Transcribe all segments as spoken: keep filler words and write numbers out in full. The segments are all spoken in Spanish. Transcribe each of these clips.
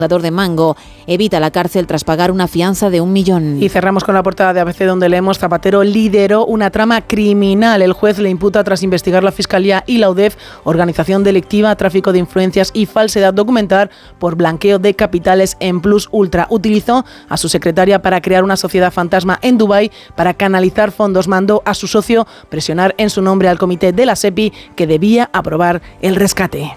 jugador de Mango evita la cárcel tras pagar una fianza de un millón. Y cerramos con la portada de A B C, donde leemos: Zapatero lideró una trama criminal. El juez le imputa, tras investigar la Fiscalía y la U D E F, organización delictiva, tráfico de influencias y falsedad documental por blanqueo de capitales en Plus Ultra. Utilizó a su secretaria para crear una sociedad fantasma en Dubái para canalizar fondos. Mandó a su socio presionar en su nombre al comité de la SEPI, que debía aprobar el rescate.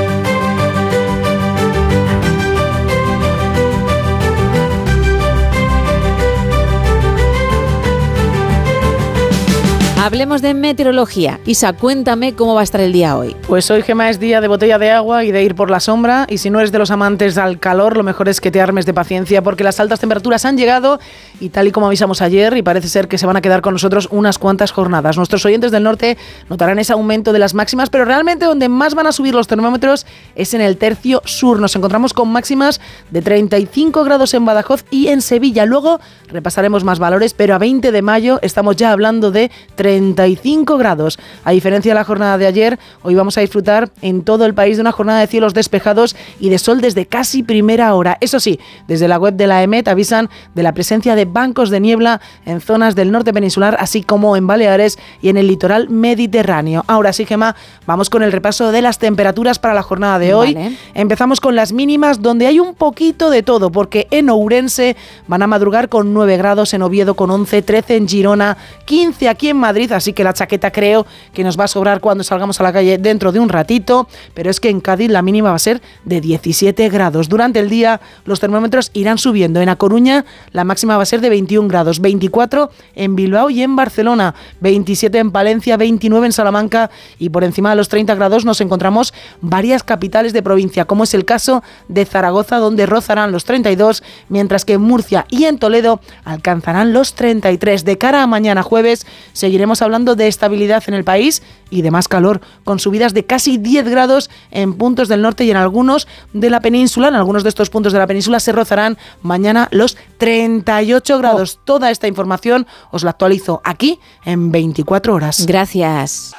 Hablemos de meteorología. Isa, cuéntame cómo va a estar el día hoy. Pues hoy, Gemma, es día de botella de agua y de ir por la sombra. Y si no eres de los amantes al calor, lo mejor es que te armes de paciencia, porque las altas temperaturas han llegado y, tal y como avisamos ayer, y parece ser que se van a quedar con nosotros unas cuantas jornadas. Nuestros oyentes del norte notarán ese aumento de las máximas, pero realmente donde más van a subir los termómetros es en el tercio sur. Nos encontramos con máximas de treinta y cinco grados en Badajoz y en Sevilla. Luego repasaremos más valores, pero a veinte de mayo estamos ya hablando de treinta y cinco grados. A diferencia de la jornada de ayer, hoy vamos a disfrutar en todo el país de una jornada de cielos despejados y de sol desde casi primera hora. Eso sí, desde la web de la EMET avisan de la presencia de bancos de niebla en zonas del norte peninsular, así como en Baleares y en el litoral mediterráneo. Ahora sí, Gemma, vamos con el repaso de las temperaturas para la jornada de hoy. Vale. Empezamos con las mínimas, donde hay un poquito de todo, porque en Ourense van a madrugar con nueve grados, en Oviedo con once, trece en Girona, quince aquí en Madrid, así que la chaqueta creo que nos va a sobrar cuando salgamos a la calle dentro de un ratito, pero es que en Cádiz la mínima va a ser de diecisiete grados. Durante el día los termómetros irán subiendo. En A Coruña la máxima va a ser de veintiún grados, veinticuatro en Bilbao y en Barcelona, veintisiete en Palencia, veintinueve en Salamanca, y por encima de los treinta grados nos encontramos varias capitales de provincia, como es el caso de Zaragoza, donde rozarán los treinta y dos, mientras que en Murcia y en Toledo alcanzarán los treinta y tres. De cara a mañana jueves seguiremos hablando de estabilidad en el país y de más calor, con subidas de casi diez grados en puntos del norte y en algunos de la península. En algunos de estos puntos de la península se rozarán mañana los treinta y ocho grados. Oh. Toda esta información os la actualizo aquí en veinticuatro horas. Gracias.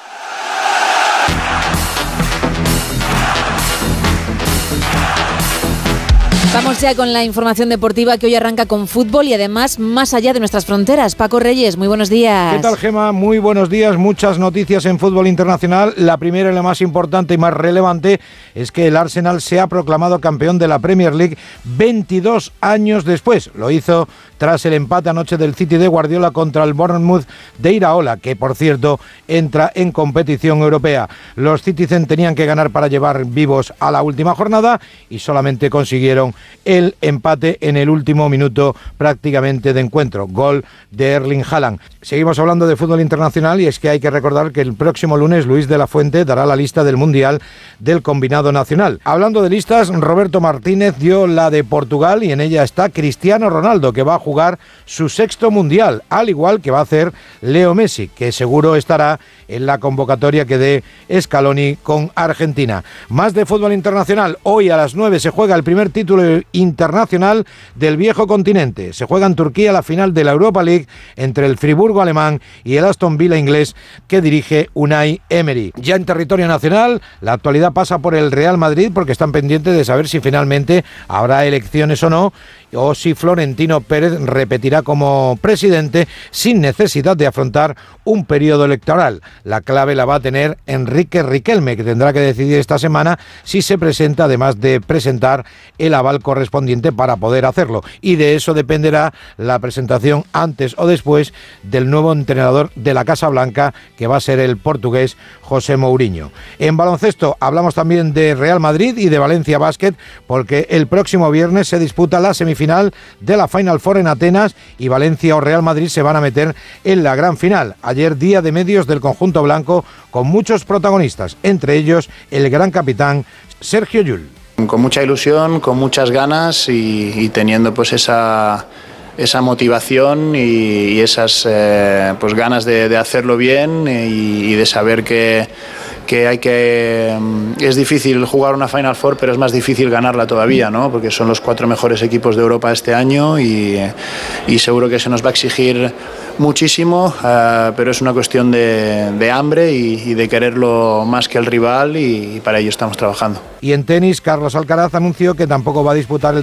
Vamos ya con la información deportiva, que hoy arranca con fútbol y además más allá de nuestras fronteras. Paco Reyes, muy buenos días. ¿Qué tal, Gemma? Muy buenos días. Muchas noticias en fútbol internacional. La primera y la más importante y más relevante es que el Arsenal se ha proclamado campeón de la Premier League veintidós años después. Lo hizo tras el empate anoche del City de Guardiola contra el Bournemouth de Iraola, que por cierto entra en competición europea. Los Citizen tenían que ganar para llevar vivos a la última jornada y solamente consiguieron el empate en el último minuto prácticamente de encuentro. Gol de Erling Haaland. Seguimos hablando de fútbol internacional y es que hay que recordar que el próximo lunes Luis de la Fuente dará la lista del Mundial del combinado nacional. Hablando de listas, Roberto Martínez dio la de Portugal y en ella está Cristiano Ronaldo, que va a jugar su sexto Mundial, al igual que va a hacer Leo Messi, que seguro estará en la convocatoria que dé Scaloni con Argentina. Más de fútbol internacional. Hoy a las nueve se juega el primer título internacional del viejo continente. Se juega en Turquía la final de la Europa League entre el Friburgo alemán y el Aston Villa inglés, que dirige Unai Emery. Ya en territorio nacional, la actualidad pasa por el Real Madrid, porque están pendientes de saber si finalmente habrá elecciones o no, o si Florentino Pérez repetirá como presidente sin necesidad de afrontar un periodo electoral. La clave la va a tener Enrique Riquelme, que tendrá que decidir esta semana si se presenta, además de presentar el aval correspondiente para poder hacerlo. Y de eso dependerá la presentación antes o después del nuevo entrenador de la Casa Blanca, que va a ser el portugués José Mourinho. En baloncesto hablamos también de Real Madrid y de Valencia Basket, porque el próximo viernes se disputa la semifinal de la Final Four en Atenas y Valencia o Real Madrid se van a meter en la gran final. Ayer día de medios del conjunto blanco con muchos protagonistas, entre ellos el gran capitán Sergio Llull. Con mucha ilusión, con muchas ganas y, y teniendo pues esa, esa motivación y, y esas eh, pues ganas de, de hacerlo bien y, y de saber que que hay que es difícil jugar una Final Four, pero es más difícil ganarla todavía, ¿no? Porque son los cuatro mejores equipos de Europa este año y, y seguro que se nos va a exigir muchísimo, uh, pero es una cuestión de, de hambre y, y de quererlo más que el rival y, y para ello estamos trabajando. Y en tenis, Carlos Alcaraz anunció que tampoco va a disputar el